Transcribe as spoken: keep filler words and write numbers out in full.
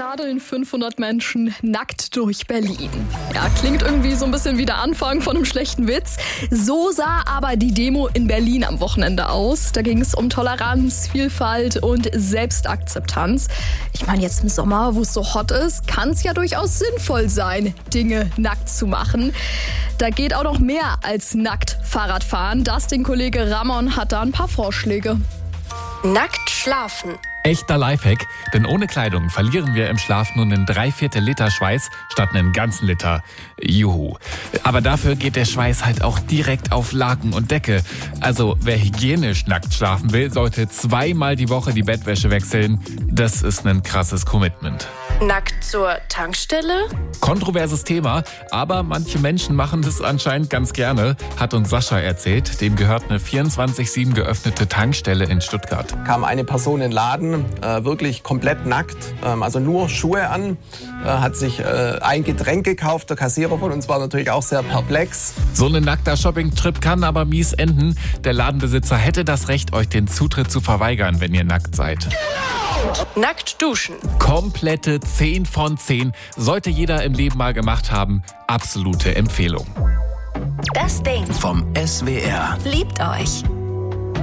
radeln fünfhundert Menschen nackt durch Berlin. Ja, klingt irgendwie so ein bisschen wie der Anfang von einem schlechten Witz. So sah aber die Demo in Berlin am Wochenende aus. Da ging es um Toleranz, Vielfalt und Selbstakzeptanz. Ich meine, jetzt im Sommer, wo es so hot ist, kann es ja durchaus sinnvoll sein, Dinge nackt zu machen. Da geht auch noch mehr als nackt Fahrradfahren. Dustin-Kollege Ramon hat da ein paar Vorschläge. Nackt schlafen. Echter Lifehack, denn ohne Kleidung verlieren wir im Schlaf nur einen Dreiviertel Liter Schweiß statt einen ganzen Liter. Juhu. Aber dafür geht der Schweiß halt auch direkt auf Laken und Decke. Also wer hygienisch nackt schlafen will, sollte zweimal die Woche die Bettwäsche wechseln. Das ist ein krasses Commitment. Nackt zur Tankstelle? Kontroverses Thema, aber manche Menschen machen das anscheinend ganz gerne, hat uns Sascha erzählt. Dem gehört eine vierundzwanzig sieben geöffnete Tankstelle in Stuttgart. Kam eine Person in den Laden, äh, wirklich komplett nackt, ähm, also nur Schuhe an, äh, hat sich äh, ein Getränk gekauft. Der Kassierer von uns war natürlich auch sehr perplex. So ein nackter Shopping-Trip kann aber mies enden. Der Ladenbesitzer hätte das Recht, euch den Zutritt zu verweigern, wenn ihr nackt seid. Nackt duschen. Komplette zehn von zehn. Sollte jeder im Leben mal gemacht haben. Absolute Empfehlung. Das Ding vom S W R. liebt euch.